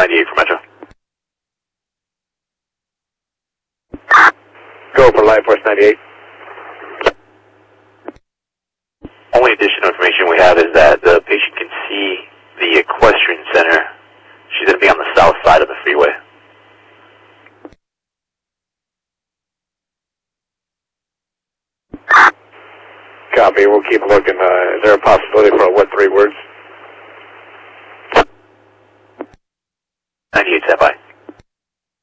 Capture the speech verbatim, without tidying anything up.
ninety-eight for Metro. Go for Life Force ninety-eight. Only additional information we have is that the patient can see the equestrian center. She's going to be on the south side of the freeway. Copy, we'll keep looking. Uh, is there a possibility for what three words? ninety-eight, stand by.